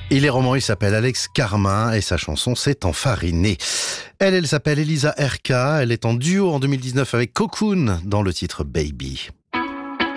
Il est roman, il s'appelle Alex Carmin et sa chanson c'est Enfariné. Elle s'appelle Elisa Erka, elle est en duo en 2019 avec Cocoon dans le titre Baby.